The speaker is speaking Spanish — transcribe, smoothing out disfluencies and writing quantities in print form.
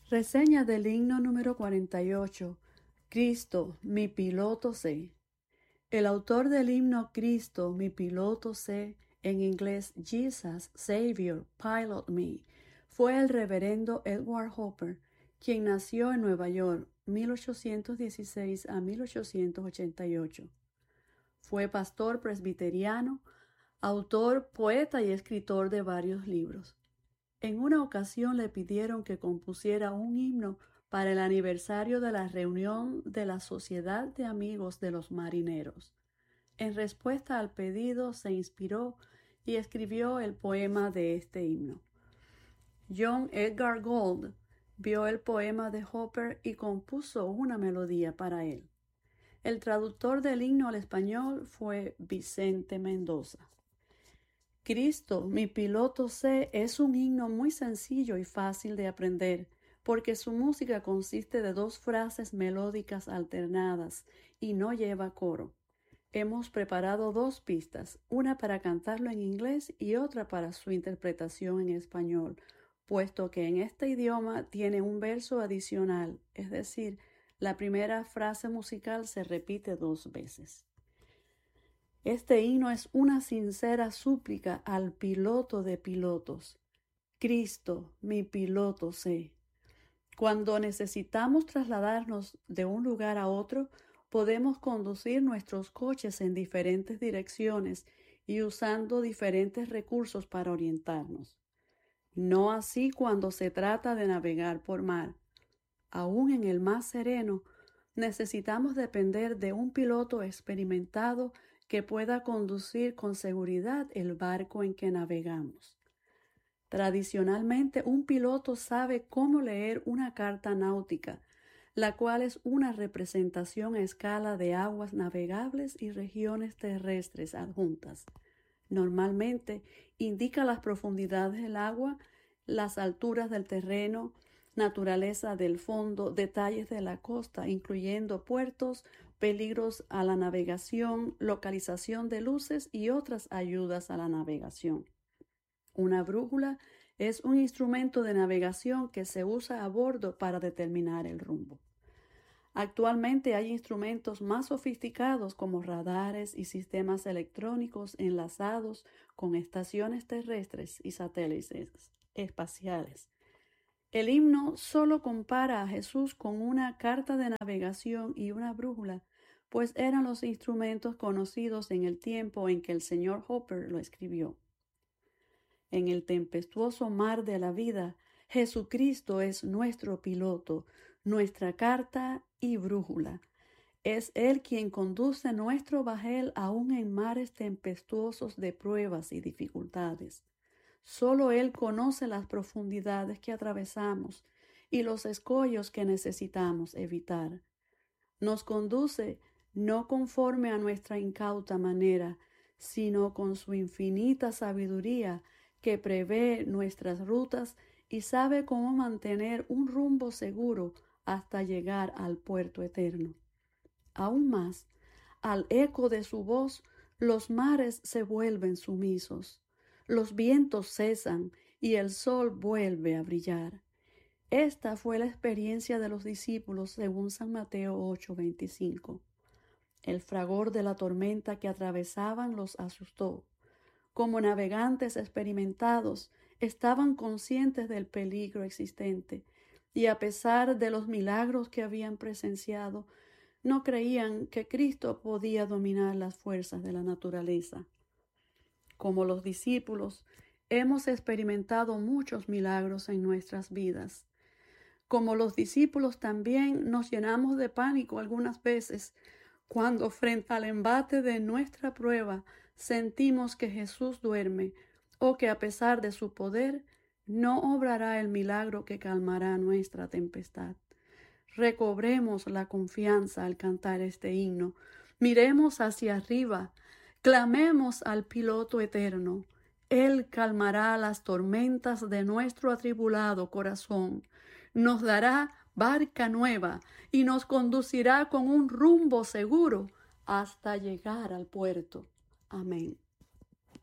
Reseña del himno número 48. Cristo, mi piloto sé. El autor del himno Cristo, mi piloto sé, en inglés Jesus, Savior, Pilot Me, fue el reverendo Edward Hopper, quien nació en Nueva York, 1816 a 1888. Fue pastor presbiteriano, autor, poeta y escritor de varios libros. En una ocasión le pidieron que compusiera un himno para el aniversario de la reunión de la Sociedad de Amigos de los Marineros. En respuesta al pedido se inspiró y escribió el poema de este himno. John Edgar Gould vio el poema de Hopper y compuso una melodía para él. El traductor del himno al español fue Vicente Mendoza. Cristo, mi piloto sé, es un himno muy sencillo y fácil de aprender, porque su música consiste de 2 frases melódicas alternadas y no lleva coro. Hemos preparado 2 pistas, una para cantarlo en inglés y otra para su interpretación en español, puesto que en este idioma tiene un verso adicional, es decir, la primera frase musical se repite 2 veces. Este himno es una sincera súplica al piloto de pilotos. Cristo, mi piloto sé. Cuando necesitamos trasladarnos de un lugar a otro, podemos conducir nuestros coches en diferentes direcciones y usando diferentes recursos para orientarnos. No así cuando se trata de navegar por mar. Aún en el mar sereno, necesitamos depender de un piloto experimentado que pueda conducir con seguridad el barco en que navegamos. Tradicionalmente, un piloto sabe cómo leer una carta náutica, la cual es una representación a escala de aguas navegables y regiones terrestres adjuntas. Normalmente, indica las profundidades del agua, las alturas del terreno, naturaleza del fondo, detalles de la costa, incluyendo puertos, peligros a la navegación, localización de luces y otras ayudas a la navegación. Una brújula es un instrumento de navegación que se usa a bordo para determinar el rumbo. Actualmente hay instrumentos más sofisticados como radares y sistemas electrónicos enlazados con estaciones terrestres y satélites espaciales. El himno solo compara a Jesús con una carta de navegación y una brújula, pues eran los instrumentos conocidos en el tiempo en que el señor Hopper lo escribió. En el tempestuoso mar de la vida, Jesucristo es nuestro piloto, nuestra carta y brújula. Es Él quien conduce nuestro bajel aún en mares tempestuosos de pruebas y dificultades. Solo Él conoce las profundidades que atravesamos y los escollos que necesitamos evitar. Nos conduce no conforme a nuestra incauta manera, sino con su infinita sabiduría que prevé nuestras rutas y sabe cómo mantener un rumbo seguro hasta llegar al puerto eterno. Aún más, al eco de su voz, los mares se vuelven sumisos. Los vientos cesan y el sol vuelve a brillar. Esta fue la experiencia de los discípulos según San Mateo 8:25. El fragor de la tormenta que atravesaban los asustó. Como navegantes experimentados, estaban conscientes del peligro existente y a pesar de los milagros que habían presenciado, no creían que Cristo podía dominar las fuerzas de la naturaleza. Como los discípulos, hemos experimentado muchos milagros en nuestras vidas. Como los discípulos también nos llenamos de pánico algunas veces cuando frente al embate de nuestra prueba sentimos que Jesús duerme o que a pesar de su poder no obrará el milagro que calmará nuestra tempestad. Recobremos la confianza al cantar este himno. Miremos hacia arriba. Clamemos al piloto eterno. Él calmará las tormentas de nuestro atribulado corazón. Nos dará barca nueva y nos conducirá con un rumbo seguro hasta llegar al puerto. Amén.